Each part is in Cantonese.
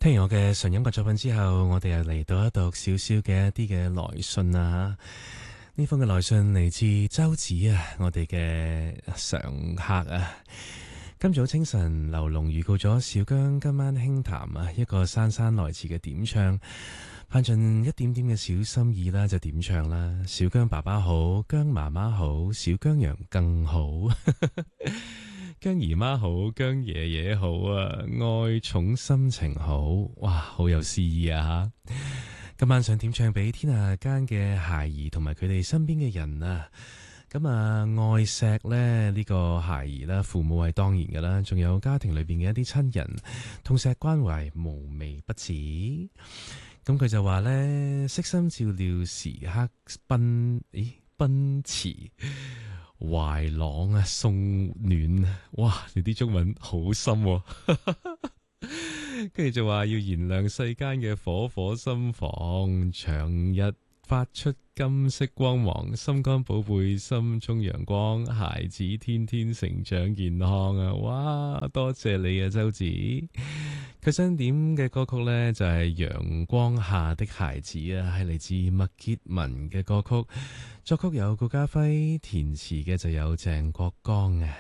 聽完我嘅純音樂作品之後，我哋又嚟到一讀少少嘅一啲嘅來信啊！呢封嘅來信嚟自周子啊，我哋嘅常客啊。今早清晨，劉龍預告咗小姜今晚輕談啊，一個姍姍來遲嘅點唱，盼盡一點點嘅小心意啦，就點唱啦。小姜爸爸好，姜媽媽好，小姜羊更好。姜姨媽好，姜爺爺好啊，愛寵心情好，哇，好有詩意啊！今晚想點唱俾天下間嘅孩兒同埋佢哋身邊嘅人啊！咁啊，愛錫咧呢個孩兒啦，父母係當然噶啦，仲有家庭裏邊嘅一啲親人，痛錫關懷無微不至。咁佢就話咧，悉心照料時刻奔馳。懷朗啊，送暖啊，哇！你啲中文好深喎。跟住就話要燃亮世間嘅火火心房，長日發出金色光芒，心肝寶貝心中陽光，孩子天天成長健康啊！哇，多謝你啊，周子。佢想點嘅歌曲呢，就係陽光下的孩子啊，係嚟自麥潔文嘅歌曲，作曲有顧嘉輝，填詞嘅就有鄭國江啊。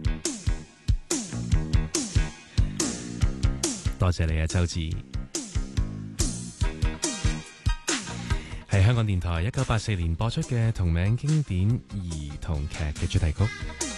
多謝你啊，周子。係香港電台1984年播出嘅同名經典兒童劇嘅主題曲。